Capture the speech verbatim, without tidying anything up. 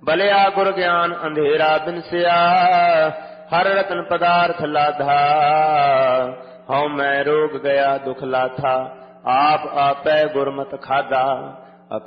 भलिया गुर ज्ञान अंधेरा बिनसिया, हर रतन पदार्थ लाधा। हऊँ मैं रोग गया दुख लाथा, आप आपै गुरमत खाधा।